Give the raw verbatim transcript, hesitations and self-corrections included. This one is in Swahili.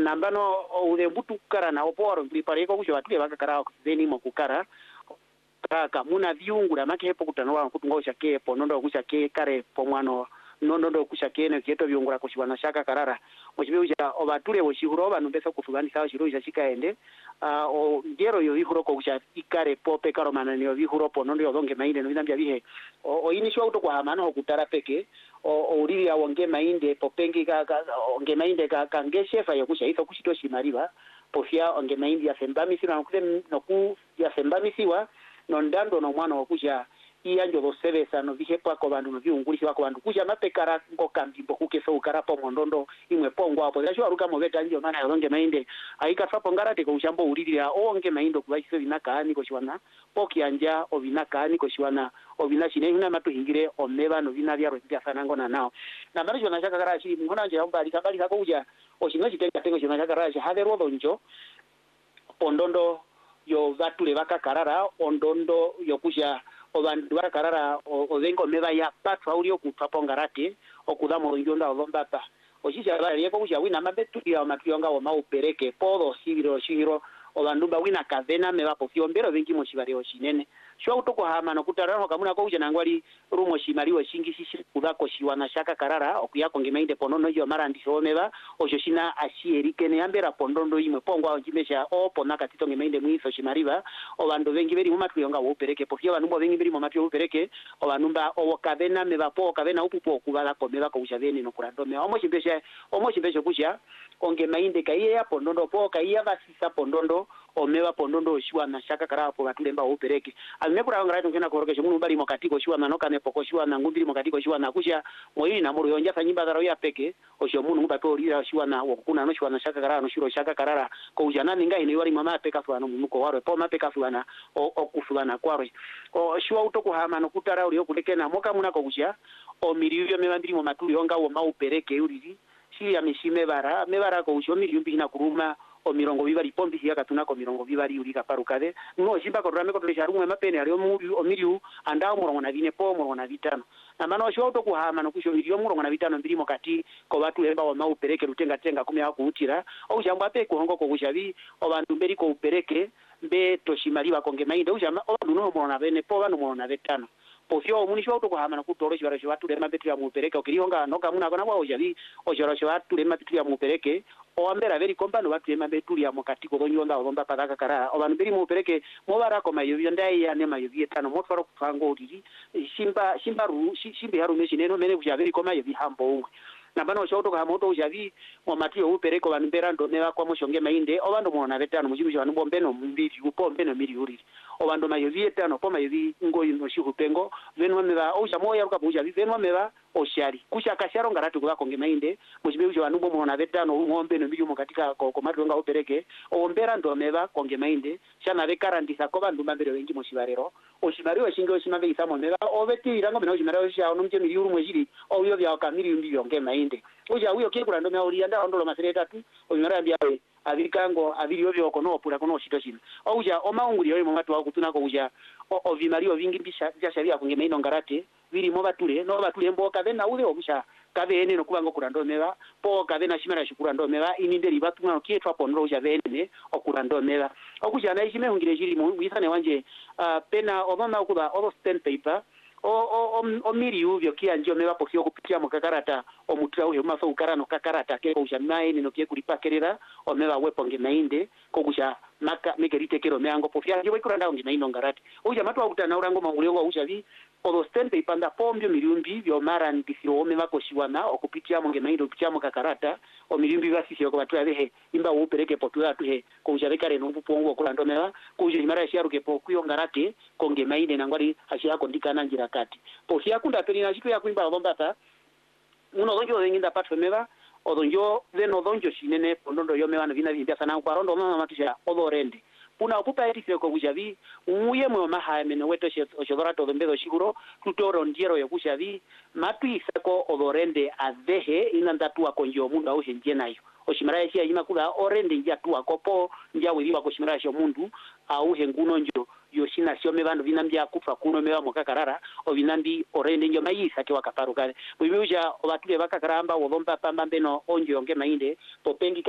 nambano ule butu kukara na oporo mplipareko kusho batule bakakara zeni mo kukara kaka muna viungura make hepo kutanwa kutunga ke ponondo kusha ke kare pomwano nondo kusha ke ne kieto viungura kushwana shaka karara mochibe uja obatule woshihuro banu besa kufugani sawa shiro isha shikaende uh, o ngero yo vihuro ko kusha ikare pope karo manani yo vihuro ponondo yo donge mainde no binambia bihe o, o inishwa uto kwa hamano okutara peke o, o uriri ya wonge mainde popengi ka, ka onge mainde ka kangeshefa yo kusha iso kushito shimariba pofia onge mainde ya sembamisi na kuse noku ya sembamisi wa nondando no mwana wakusha iyanjo do sevesa no vihepa ko bandu no viungulisi wako bandu kusha mapekara ngoka mbimbo kukeso ukara po mondondo imwe pongo hapo zasho aruka moveta ndio maana yonge mainde aika sapo ngarate ko ushambo ulilira onge maindo kubashise binakaani ko shwana poki anja obinakaani ko shwana obina shine hina matu hingire omeba no bina bya rwya sanango na nao na mara jona shaka karachi ngona nje yambali kabali kako uja oshino chitenga tengo jona shaka karachi have rodo njo pondondo yo batule bakakarara ondondo yokusha obandu barakarara ozengo meba ya patwa uli okutwapo ngarati okudamo njonda ozombapa oshisha bali yeko kusha wina mabetu ya matuyonga wa maupereke podo sibiro shiro obandu ba wina kavena meba pofiombero bengi moshibari oshinene shwa utoko hama no kutarano kamuna ko ujana ngwali rumo shimari wa shingi shishi kudako shiwana shaka karara okuyako ngemainde ponono yo marandi shomeba oshoshina ashierike ne ambera pondondo imwe pongwa onjimesha opo nakatito ngemainde mwiso shimariba obandu bengi beri mumatu yonga wopereke pofio banumbo bengi beri mumatu wopereke obanumba owokavena meba po kavena upupo kubala ko meba ko ushaveni no kurandome omo shimbesha omo shimbesha kusha ongemainde kaiye ya pondondo po kaiya basisa pondondo omeba pondondo shwa na shaka karara po batulemba wopereke almekura ngara tungena koroke mungu bali mokatiko shwa na noka ne poko shwa na ngumbiri mokatiko shwa na kusha moyini na muru yonja fanyimba daro ya peke osho mungu bato lira shwa na wokuna no shwa na shaka karara no shiro shaka karara ko ujana ninga ine wali mama peka fwana muko waro po mapeka fwana o kufwana kwaro o shwa utoko hama no kutara uri yokulekena moka muna ko kusha o miriyo mebandiri mo matuli yonga wo maupereke uriri shi ya mishime bara mebara ko usho miriyo bina kuruma o mirongo bibali pombi hiaka tunako mirongo bibali uri kaparukade no shimba ko rame ko tulesha rumwe mapene ali o miriu andao murongo na vine po murongo na vitano na mano sho to kuhama no kusho miriyo murongo na vitano mbili mokati ko batu lemba wa maupereke rutenga tenga kumi ako utira o shamba pe ko hongo ko kushabi o bantu mberi ko upereke mbe toshimali bakonge mainde o shamba o duno murongo na vene po banu murongo na vitano pofio munisho auto kuhama na kutoro shibara shwatu le mabetri ya mupereke okirionga noka muna kona wao jabi o joro shwatu le mabetri ya mupereke o ambera veri kompano watu le mabetri ya mokatiko gonyo nda omba padaka kara o banberi mupereke mo barako mayobi ndai ya ne mayobi etano mo faro kufango uri shimba shimba ru shimbe haru meshi neno mene kujaveri koma yobi hambo na bano shoto ka moto ujavi mo matio upereko banbera ndo ne kwa moshonge mainde o bando mo na vetano mujibu jwa numbo mbeno mbiri upo mbeno miri uri obando mayovi etano po mayovi ngoyi no shihupengo venwa meba o jamoya ruka buja venwa meba o shari kusha kasharo ngaratu kwa konge mainde mujibe ujo wanumbo mona vetano ngombe no mbiyo katika ko komatu nga opereke o mbera ndo meba konge mainde shana ve karandisa ko bandu mambere wengi moshibarero o shimari o shingo shimambe isamo meba o veti irango mena shimari o sha no mje miliyuru mwejiri o yo bya kamiri mbiyo nge mainde uja uyo kekura ndo meori anda ondolo masereta tu o mara byawe abikango abiri byo kono opura kono shitoshina ouja omaunguri yo momatu wako tunako uja o vimario vingi bisha bya sharia kunge ino ngarate biri mo batule no batule mboka bena ule obusha kabe ene no kubango kurando meba po kabe na shimara shukura ndo meba ininderi batuma kietwa pondro uja bene okurando meba okuja na ishime hungire jiri mu wisane wanje uh, pena obama okuba all stand paper o o o miri uvyo kia njio meba pokio kupitia mukakarata o mutra uhe maso ukarano kakarata ke ko jamai ni no kie kulipakerera o meba wepo ngenainde ko kusha maka megerite kero meango pofia njio ikuranda ngi naino ngarati uja matu akutana urango mangulego ushavi o stente ipanda pombyo miliumbi byo mara ndisiro meba ko shiwana okupitia mu ngenainde kupitia mukakarata o miliumbi basisi ko batu abehe imba upereke potua tuhe ko ushavekare no bupongo kulando meba ko uje mara shiaruke po kuyo ngarate ko ngemainde nangwali hashia ko ndikana njira kati pofia kunda pelina shitu ya kuimba lombata uno donjo wenginda patwe meba odonjo veno donjo shinene pondondo yo meba na vina vimbia sana kwa rondo mama matisha odorende puna opupa etise ko kujavi uye mwe maha meno weto shodora to mbedo shiguro tutoro ndiero yo kujavi matuisa ko odorende adehe inandatua konjo mundu au shenje nayo oshimara ya yima kula orende njia tuwa kopo njia wiliwa ko shimara ya mundu au henguno njo yoshina sio mebando vinambia kufa kuno meba mokakarara o vinambi orende njo mayisa ke wakaparuka bwibuja obatule bakakaramba wobomba pamba mbeno onjo yonge mainde popengi